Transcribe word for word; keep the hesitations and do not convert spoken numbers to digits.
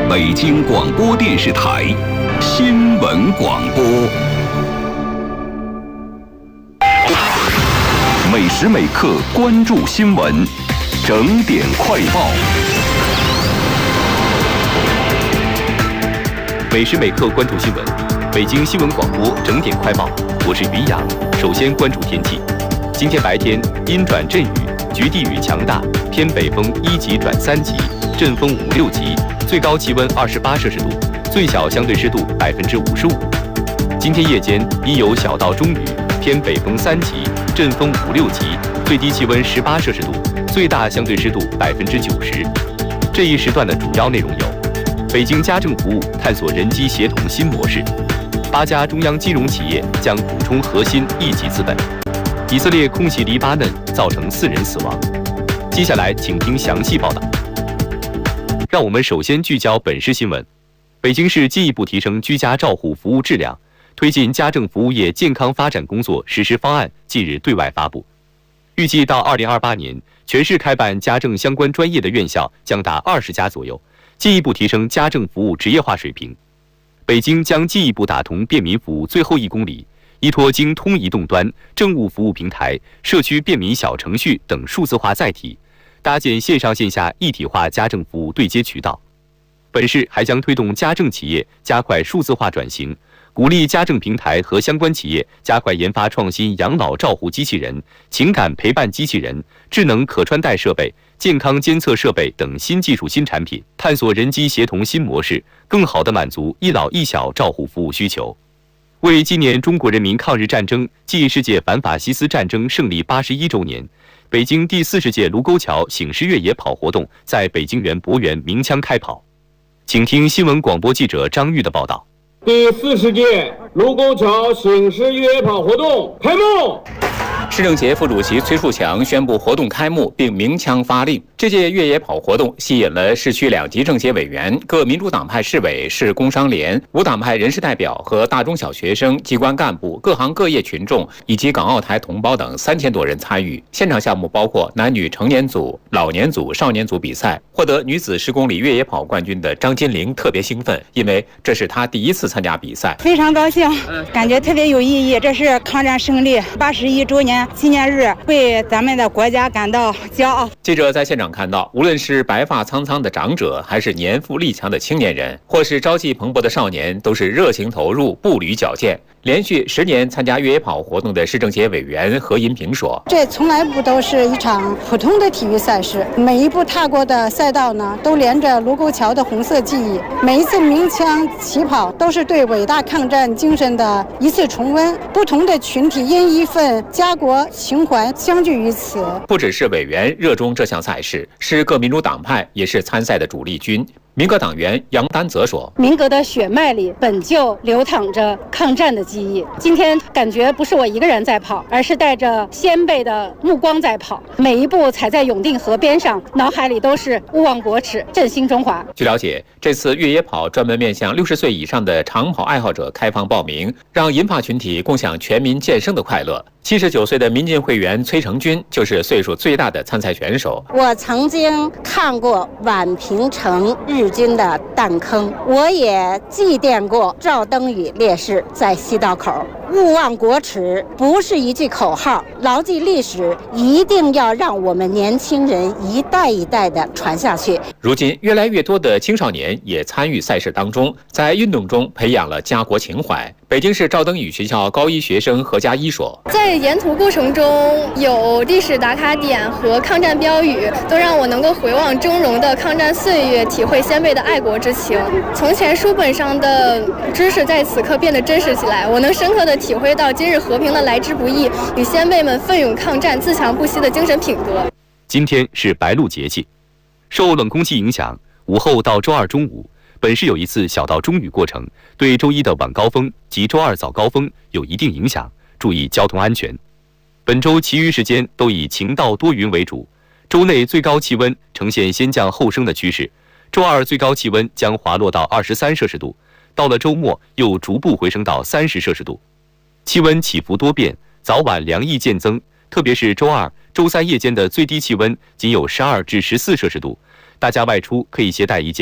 北京广播电视台新闻广播。每时每刻关注新闻，整点快报。每时每刻关注新闻，北京新闻广播整点快报，我是于洋。首先关注天气，今天白天阴转阵雨，局地雨强大，偏北风一级转三级，阵风五六级，最高气温二十八摄氏度，最小相对湿度百分之五十五。今天夜间阴有小到中雨，偏北风三级，阵风五六级，最低气温十八摄氏度，最大相对湿度百分之九十。这一时段的主要内容有：北京家政服务探索人机协同新模式，八家中央金融企业将补充核心一级资本。以色列空袭黎巴嫩，造成四人死亡。接下来，请听详细报道。让我们首先聚焦本市新闻。北京市进一步提升居家照护服务质量，推进家政服务业健康发展工作实施方案近日对外发布。预计到二零二八年，全市开办家政相关专业的院校将达二十家左右，进一步提升家政服务职业化水平。北京将进一步打通便民服务最后一公里。依托京通移动端、政务服务平台、社区便民小程序等数字化载体，搭建线上线下一体化家政服务对接渠道。本市还将推动家政企业加快数字化转型，鼓励家政平台和相关企业加快研发创新养老照护机器人、情感陪伴机器人、智能可穿戴设备、健康监测设备等新技术新产品，探索人机协同新模式，更好地满足一老一小照护服务需求。为纪念中国人民抗日战争暨世界反法西斯战争胜利八十一周年，北京第四十届卢沟桥醒狮越野跑活动在北京园博园鸣枪开跑。请听新闻广播记者张玉的报道。 第四十届卢沟桥醒狮越野跑活动开幕。 市政协副主席崔树强宣布活动开幕，并鸣枪发令。这届越野跑活动吸引了市区两级政协委员、各民主党派市委、市工商联、无党派人士代表和大中小学生、机关干部、各行各业群众以及港澳台同胞等三千多人参与。现场项目包括男女成年组、老年组、少年组比赛。获得女子十公里越野跑冠军的张金玲特别兴奋，因为这是她第一次参加比赛， 非常高兴，感觉特别有意义。这是抗战胜利八十一周年纪念日，为咱们的国家感到骄傲。 记者在现场看到，无论是白发苍苍的长者，还是年富力强的青年人，或是朝气蓬勃的少年，都是热情投入，步履矫健。连续十年参加越野跑活动的市政协委员何银平说：“ 这从来不都是一场普通的体育赛事，每一步踏过的赛道呢，都连着卢沟桥的红色记忆。每一次鸣枪起跑，都是对伟大抗战精神的一次重温。不同的群体因一份家国情怀相聚于此。” 不只是委员热衷这项赛事，是各民主党派也是参赛的主力军。民革党员杨丹则说：“ 民革的血脉里本就流淌着抗战的记忆，今天感觉不是我一个人在跑，而是带着先辈的目光在跑。每一步踩在永定河边上，脑海里都是勿忘国耻，振兴中华。” 据了解，这次越野跑专门面向六十岁以上的长跑爱好者开放报名，让银发群体共享全民健身的快乐。七十九岁的民进会员崔成军就是岁数最大的参赛选手。 我曾经看过宛平城日军的弹坑，我也祭奠过赵登禹烈士在西道口。勿忘国耻不是一句口号，牢记历史一定要让我们年轻人一代一代的传下去。 如今越来越多的青少年也参与赛事当中，在运动中培养了家国情怀。北京市赵登禹学校高一学生何佳一说：“ 在沿途过程中有历史打卡点和抗战标语，都让我能够回望峥嵘的抗战岁月，体会先辈的爱国之情。从前书本上的知识在此刻变得真实起来，我能深刻地体会到今日和平的来之不易与先辈们奋勇抗战、自强不息的精神品格。” 今天是白露节气，受冷空气影响，午后到周二中午，本市有一次小到中雨过程，对周一的晚高峰及周二早高峰有一定影响，注意交通安全。本周其余时间都以晴到多云为主，周内最高气温呈现先降后升的趋势，周二最高气温将滑落到二十三摄氏度，到了周末又逐步回升到三十摄氏度。气温起伏多变，早晚凉意渐增，特别是周二、周三夜间的最低气温仅有十二至十四摄氏度，大家外出可以携带一件